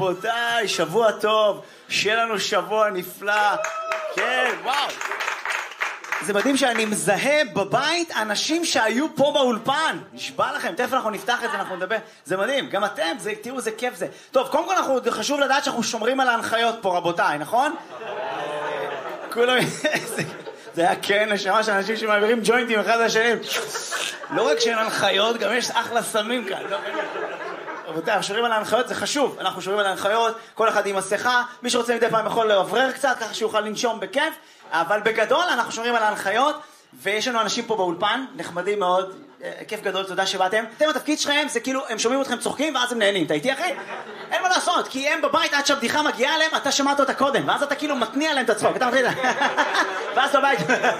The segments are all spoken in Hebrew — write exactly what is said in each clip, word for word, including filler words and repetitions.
רבותיי, שבוע טוב, שיהיה לנו שבוע נפלא. כן, וואו. זה מדהים שאני מזהה בבית אנשים שהיו פה באולפן. נשבע לכם, תכף אנחנו נפתח את זה, אנחנו נדבר. זה מדהים, גם אתם, זה, תראו, זה כיף זה. טוב, קודם כל אנחנו, חשוב לדעת שאנחנו שומרים על ההנחיות פה, רבותיי, נכון? כולם... זה היה כן, נשמה של אנשים שמעבירים ג'וינטים אחד לשני. לא רק שאין הנחיות, גם יש אחלה סמים כאן. רבותיי, אנחנו שומרים על ההנחיות, זה חשוב. אנחנו שומרים על ההנחיות, כל אחד עם מסכה. מי שרוצה מדי פעם יכול לעברר קצת, ככה שיוכל לנשום בכיף. אבל בגדול אנחנו שומרים על ההנחיות, ויש לנו אנשים פה באולפן, נחמדים מאוד, כיף גדול, תודה שבאתם. אתם, התפקיד שלכם זה כאילו, הם שומעים אתכם צוחקים ואז הם נהנים. אתה איתי אחי? אין מה לעשות, כי הם בבית עד שהבדיחה מגיעה אליהם, אתה שמעת אותה קודם, ואז אתה כאילו מתניע להם את הצחוק. אתה מתחיל, ואז בבית.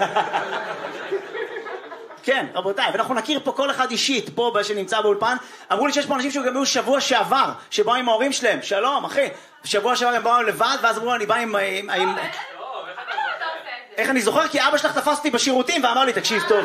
כן, רבותיי, ואנחנו נכיר פה כל אחד אישית, פה שנמצא באולפן. אמרו לי שיש פה אנשים שגם היו שבוע שעבר, שבאו עם ההורים שלהם. שלום, אחי. שבוע שעבר הם באו לבד, ואז אמרו, אני בא עם... איך אני זוכר? כי אבא שלך תפסתי בשירותים ואמר לי, תקשיב טוב.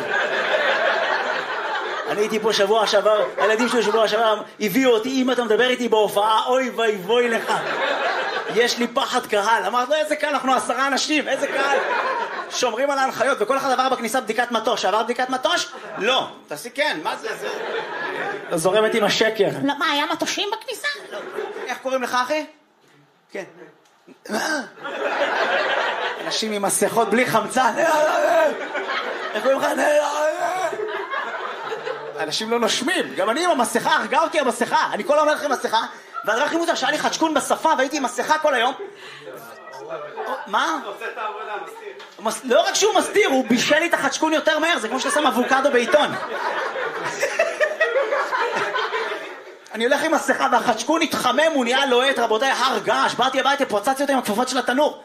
אני הייתי פה שבוע שעבר, הילדים שלי שבוע שעבר הביאו אותי, אם אתה מדבר איתי בהופעה, אוי ואי בואי לך. יש לי פחד קהל. אמרת לו, איזה קהל, אנחנו עשרה אנשים, איזה קהל. שומרים על ההנחיות, וכל אחד עבר בכניסה בדיקת מטוש. עבר בדיקת מטוש? לא. תעשי כן, מה זה? זה... זורמת עם השקר. לא, מה, היה מטושים בכניסה? לא. איך קוראים לך, אחי? כן. אנשים עם מסכות בלי חמצן. איך קוראים לך? אנשים לא נושמים. גם אני עם המסכה, הרגע אותי המסכה. אני כל אומר לכם מסכה, והדבר הכי מוזר שהיה לי חדשקון בשפה והייתי עם מסכה כל היום. מה? עושה את העבודה, מסתיר. לא רק שהוא מסתיר, הוא בישל לי את החדשקון יותר מהר, זה כמו שאתה שם אבוקדו בעיתון. אני הולך עם מסכה והחדשקון התחמם, הוא נהיה לוהט, רבותיי, הר געש, באתי הביתה, פוצצתי אותו עם הכפפות של התנור.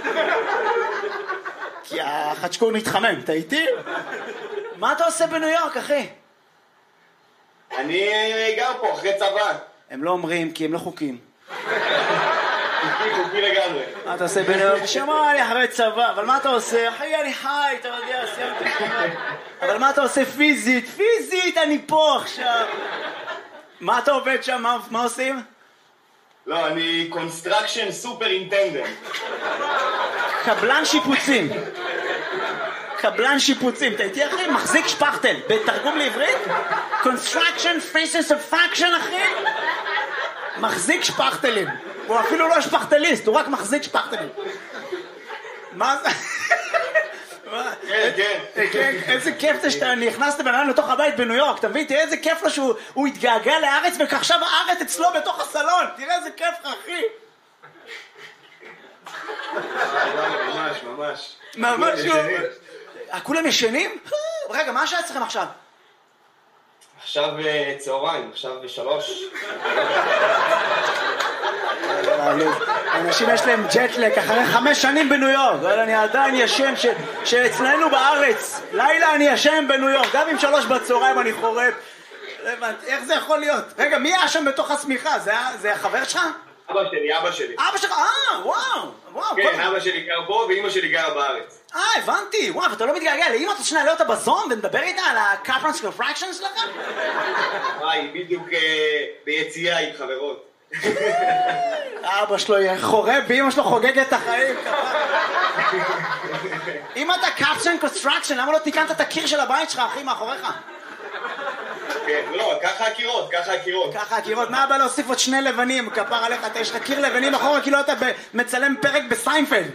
כי החדשקון התחמם, אתה איתי? מה אתה עושה בניו יורק, אחי? אני גר פה אחרי צבא. הם לא אומרים, כי הם לא חוקים. חוקי, חוקי לגמרי. מה אתה עושה בניו יורק? שמע, אני אחרי צבא, אבל מה אתה עושה? אחי, אני חי, אתה יודע, סיימתי. אבל מה אתה עושה פיזית? פיזית, אני פה עכשיו. מה אתה עובד שם? מה, מה עושים? לא, אני קונסטרקשן סופר אינטנדנט. קבלן שיפוצים. קבלן שיפוצים. אתה איתי אחי? מחזיק שפכטל. בתרגום לעברית? Construction faces of faction אחי? מחזיק שפכטלים. הוא אפילו לא שפכטליסט, הוא רק מחזיק שפכטלים. מה זה? כן, כן. כן, איזה כיף זה שאתה נכנסת בן אדם לתוך הבית בניו יורק, אתה מבין? תראה איזה כיף לו שהוא התגעגע לארץ וכעכשיו הארץ אצלו בתוך הסלון. תראה איזה כיף לך, אחי. ממש, ממש. ממש לא. כולם ישנים? רגע, מה השעה אצלכם עכשיו? עכשיו צהריים, עכשיו בשלוש. אנשים יש להם ג'טלק אחרי חמש שנים בניו יורק, אבל אני עדיין ישן שאצלנו בארץ לילה אני ישן בניו יורק, גם עם שלוש בצהריים אני חורף. איך זה יכול להיות? רגע, מי היה שם בתוך הסמיכה? זה החבר שלך? אבא שלי, אבא שלי. אבא שלך? אה, וואו, וואו. כן, אבא שלי גר פה ואמא שלי גרה בארץ. אה, הבנתי. וואו, ואתה לא מתגעגע לאמא, אתה שנעלה אותה בזום ונדבר איתה על ה-Kaplan's Contraction שלכם? היי, בדיוק ביציאה עם חברות. אבא שלו חורב ואמא שלו חוגגת את החיים. אם אתה Kaplan's Construction, למה לא תיקנת את הקיר של הבית שלך, אחי, מאחוריך? כן, לא, ככה הקירות, ככה הקירות. ככה הקירות, מה הבא להוסיף עוד שני לבנים, כפר עליך, יש לך קיר לבנים אחורה, כאילו אתה מצלם פרק בסיינפלד.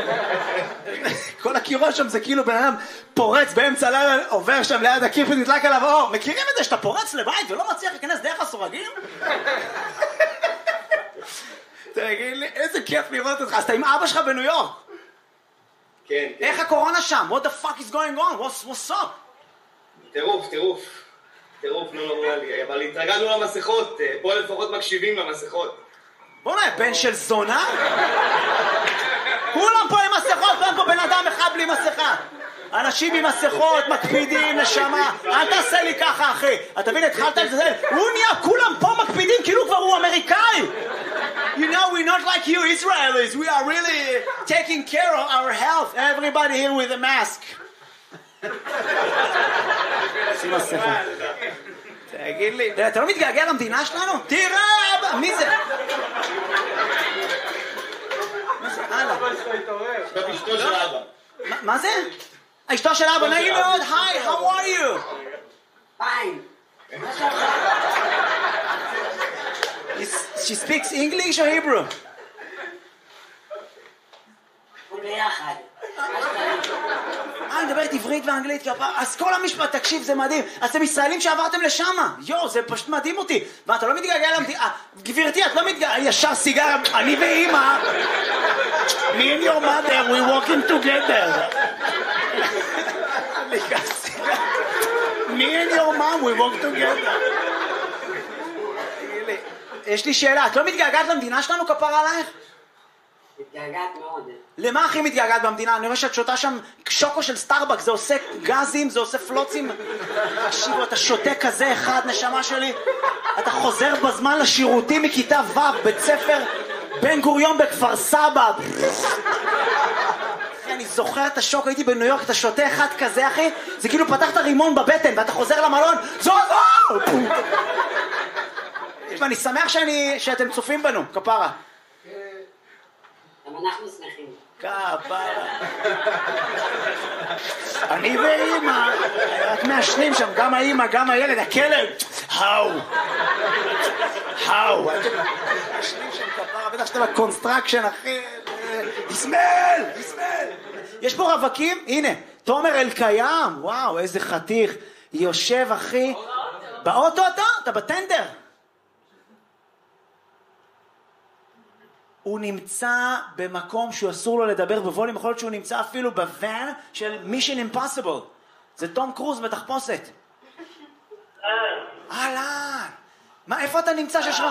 כל הקירות שם זה כאילו בן אדם פורץ באמצע הלילה, עובר שם ליד הקיר ונתלק עליו אור. מכירים את זה שאתה פורץ לבית ולא מצליח להיכנס דרך הסורגים? תגיד לי, איזה כיף לראות אותך, אז אתה עם אבא שלך בניו יורק. כן. איך הקורונה שם? What the fuck is going on? What's, what's up? טירוף, טירוף. טירוף, לא נורמלי, אבל התרגלנו למסכות, פה לפחות מקשיבים למסכות. בוא'נה, בן של זונה? כולם פה עם מסכות, ואין פה בן אדם אחד בלי מסכה. אנשים עם מסכות, מקפידים, נשמה. אל תעשה לי ככה, אחי. אתה מבין, התחלת את זה, הוא נהיה, כולם פה מקפידים, כאילו כבר הוא אמריקאי. You know, we're not like you Israelis. We are really taking care of our health. Everybody here with a mask. שים מסכה. תגיד לי, אתה לא מתגעגע למדינה שלנו? תראה, אבא, מי זה? מה זה? הלאה. זאת אשתו של אבא. מה זה? אשתו של אבא, נגיד מאוד, היי, how are you? Fine. She speaks English or Hebrew? ביחד. אה, אני מדברת עברית ואנגלית, אז כל המשפט, תקשיב, זה מדהים. אז אתם ישראלים שעברתם לשמה. יו, זה פשוט מדהים אותי. ואתה לא מתגעגע למדינה. גברתי, את לא מתגעגע, ישר סיגר, אני ואימא. Me and your mother, we walking together. Me and your mom, we walk together. יש לי שאלה, את לא מתגעגעת למדינה שלנו, כפרה עלייך? מתגעגעת מאוד. למה הכי מתגעגעת במדינה? אני רואה שאת שותה שם שוקו של סטארבק, זה עושה גזים, זה עושה פלוצים. תקשיבו, אתה שותה כזה אחד, נשמה שלי. אתה חוזר בזמן לשירותים מכיתה ו', בית ספר בן גוריון בכפר סבא. אני זוכר את השוק, הייתי בניו יורק, אתה שותה אחד כזה, אחי, זה כאילו פתחת רימון בבטן, ואתה חוזר למלון, זו זו! אני שמח שאני, שאתם צופים בנו, כפרה. גם אנחנו שמחים. כפרה. אני ואימא, רק מעשנים שם, גם האימא, גם הילד, הכלב. האו. האו. מעשנים שם כפרה, בטח שאתה בקונסטרקשן, אחי. יסמל, יסמל. יש פה רווקים, הנה, תומר אלקיים, וואו, איזה חתיך. יושב, אחי. באוטו אתה? אתה בטנדר. הוא נמצא במקום שהוא אסור לו לדבר בווליום, יכול להיות שהוא נמצא אפילו בוואן של Mission Impossible. זה תום קרוז בתחפושת. אהלן. מה, איפה אתה נמצא שיש לך?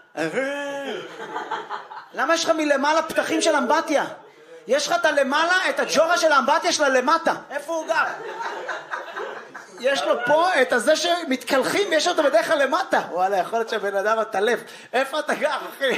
למה יש לך מלמעלה פתחים של אמבטיה? יש לך את הלמעלה, את הג'ורה של האמבטיה שלה למטה. איפה הוא גר? יש לו פה את הזה שמתקלחים ויש אותו בדרך כלל למטה. וואלה, יכול להיות שבן אדם אתה לב. איפה אתה גר, אחי?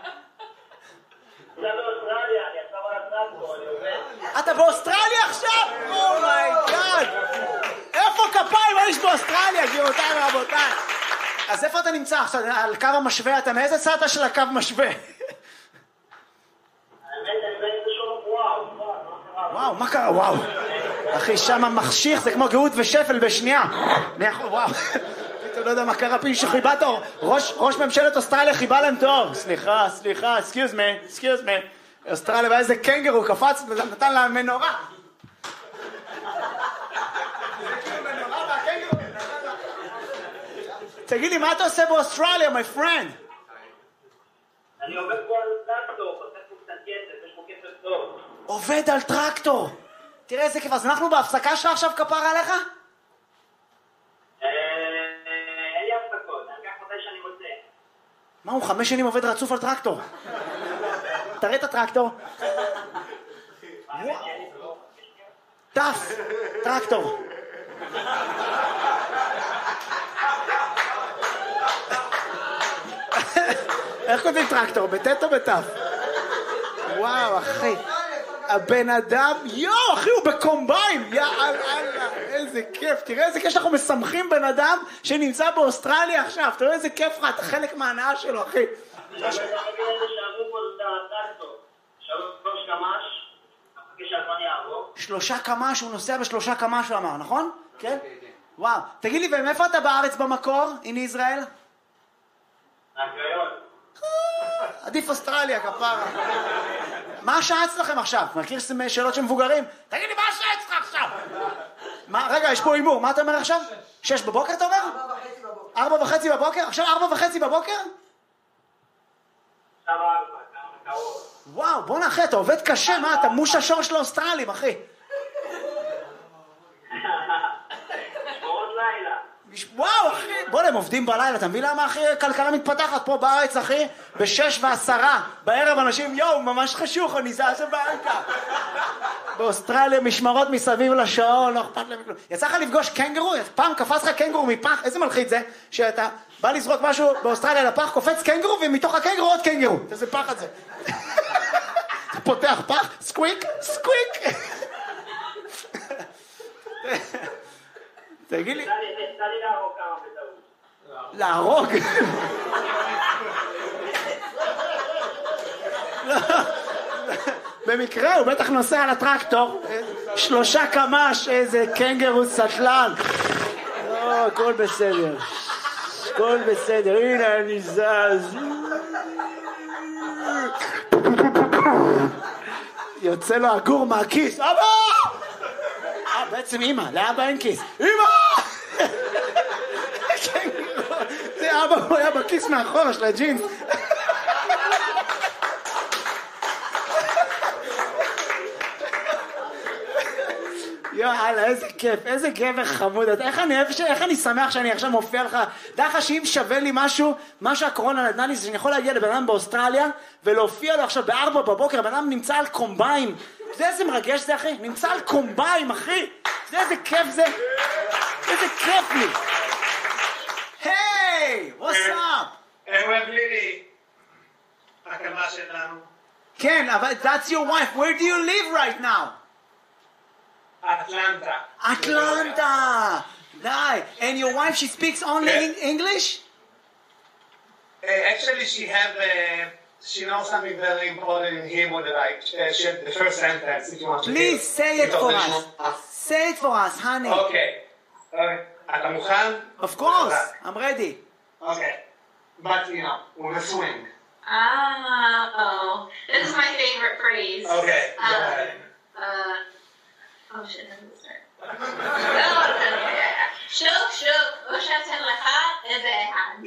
אתה באוסטרליה עכשיו? אומייגאד! איפה כפיים האיש באוסטרליה, גבירותיי ורבותיי? אז איפה אתה נמצא עכשיו? על קו המשווה? אתה מאיזה צד של הקו משווה? וואו, מה קרה? וואו. אחי, שם מחשיך, זה כמו גאות ושפל בשנייה. וואו. אתה לא יודע מה קרה, פי שחיבת אור. ראש ממשלת אוסטרליה חיבה להם טוב. סליחה, סליחה, excuse me, excuse me. אוסטרליה, ואיזה קנגרו קפץ ונתן לה מנורה. תגיד לי, מה אתה עושה באוסטרליה, my friend? אני עובד פה על טרקטור, עושה פה קצת כסף, יש פה כסף טוב. עובד על טרקטור. תראה איזה כיף, אז אנחנו בהפסקה שלך עכשיו כפרה עליך? אין לי הפסקות, אני אקח מתי שאני רוצה. מה, הוא חמש שנים עובד רצוף על טרקטור? תראה את הטרקטור. טף, טרקטור. איך כותבים טרקטור? בטט או בטף? וואו, אחי. הבן אדם, יו, אחי, הוא בקומביין. יא אללה, איזה כיף. תראה איזה כיף שאנחנו משמחים בן אדם שנמצא באוסטרליה עכשיו. תראה איזה כיף לך, אתה חלק מההנאה שלו, אחי. שלושה קמ"ש, הוא נוסע בשלושה קמ"ש, הוא אמר, נכון? כן? וואו. תגיד לי, ומאיפה אתה בארץ במקור, in ישראל? מהקריון. עדיף אוסטרליה, כפרה. מה השעה אצלכם עכשיו? מכיר שאלות של מבוגרים? תגיד לי, מה השעה אצלך עכשיו? מה, רגע, יש פה אימור, מה אתה אומר עכשיו? שש בבוקר אתה אומר? ארבע וחצי בבוקר. ארבע וחצי בבוקר? עכשיו ארבע וחצי בבוקר? עכשיו ארבע, כמה קרוב. וואו, בוא נאחי, אתה עובד קשה, מה, אתה מוש השור של האוסטרלים, אחי. שמורות לילה. וואו, אחי, בוא, הם עובדים בלילה, אתה מבין למה, אחי, כלכלה מתפתחת פה בארץ, אחי, בשש ועשרה, בערב אנשים, יואו, ממש חשוך, אני זז הביתה. באוסטרליה, משמרות מסביב לשעון, לא אכפת להם כלום. יצא לך לפגוש קנגרו? פעם קפץ לך קנגרו מפח, איזה מלחיץ זה, שאתה בא לזרוק משהו באוסטרליה לפח, קופץ קנגרו, ומתוך הקנגרו עוד קנגרו. איזה פח את זה. אתה פותח פח, סקוויק, סקוויק. תגיד לי. תן לי להרוג כמה בטעות. להרוג? במקרה הוא בטח נוסע על הטרקטור, שלושה קמ"ש, איזה קנגרו סטלן. לא, הכל בסדר, הכל בסדר, הנה אני זז. יוצא לו הגור מהכיס, אבא! אה, בעצם אמא, לאבא אין כיס. אמא! זה אבא, הוא היה בכיס מאחורה של הג'ינס. יאללה, איזה כיף, איזה גבר חמוד. איך אני, איך אני שמח שאני עכשיו מופיע לך. דע לך שאם שווה לי משהו, מה שהקורונה נתנה לי, זה שאני יכול להגיע לבן אדם באוסטרליה ולהופיע לו עכשיו בארבע בבוקר, בן אדם נמצא על קומביים. אתה יודע איזה מרגש זה, אחי? נמצא על קומביים, אחי. אתה יודע איזה כיף זה? איזה כיף לי. היי, what's up? הם אוהב לילי. הקמה שלנו. כן, אבל that's your wife. Where do you live right now? Atlanta. Atlanta! Nice. And your wife, she speaks only Yeah. in English? Uh, actually, she have uh, she knows something very important in Hebrew that I uh, she the first sentence. If you want to Please hear. say it for us. Say it for us, honey. Okay. Okay. אתה מוכן? Of course, I'm ready. Okay. But you know, with a swing. Oh, this is my favorite phrase. Okay. Go Um, ahead. uh, oh shit, how does it start? Oh, okay. שוק, שוק, או שאתן לך איזה אחד.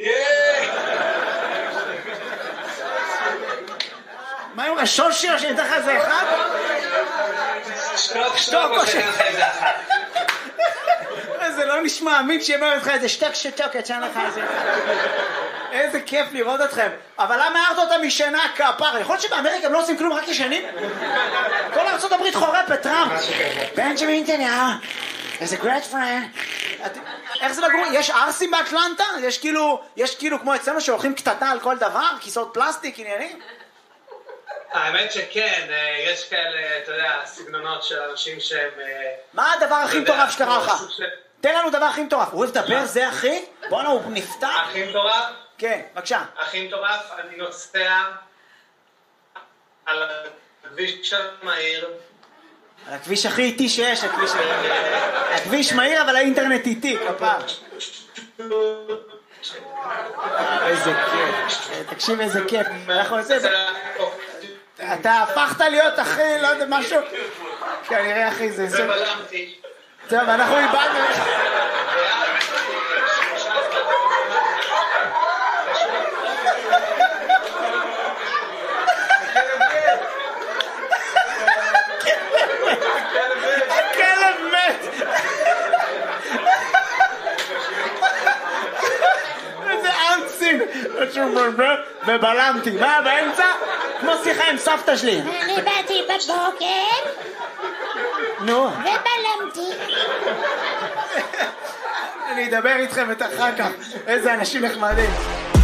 מה עם השושי שאני אתן לך איזה אחד? שתוק, שתוק, שתוק, או או ש- שאתן לך איזה אחד. זה לא נשמע אמין שאומר לך איזה שתק שתוק, אתן לך איזה אחד. איזה כיף לראות אתכם. אבל למה הערת אותם משנה כפר? יכול להיות שבאמריקה הם לא עושים כלום, רק ישנים? כל ארצות הברית חורפת, טראמפ. בנג'מין נתניהו, איזה great friend. את- איך זה לגור? יש ארסים באטלנטה? יש כאילו, יש כאילו כמו אצלנו שהולכים קטטה על כל דבר? כיסאות פלסטיק, עניינים? האמת שכן, אה, יש כאלה, אתה יודע, סגנונות של אנשים שהם... אה, מה הדבר הכי אתה יודע, מטורף שקרה לך? כמו סוג של- תן לנו דבר הכי מטורף. הוא אוהב לדבר, זה אחי? בואנה, הוא נפתח? הכי מטורף? כן, בבקשה. הכי מטורף, אני נוסע על הכביש המהיר. על הכביש הכי איטי שיש, הכביש... הכביש מהיר, אבל האינטרנט איטי, כפר. איזה כיף. תקשיב איזה כיף. אנחנו עושים... אתה הפכת להיות אחי, לא יודע, משהו... כנראה אחי, זה... זה- ובלמתי. טוב, אנחנו איבדנו... הכלב מת! איזה אנסים! ובלמתי. מה באמצע? כמו שיחה עם סבתא שלי. אני באתי בבוקר נו, ובלמתי. אני אדבר איתכם את אחר כך. איזה אנשים נחמדים.